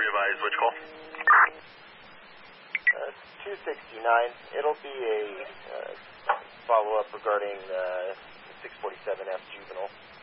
Revise which call? 269. It'll be a follow-up regarding 647F juvenile.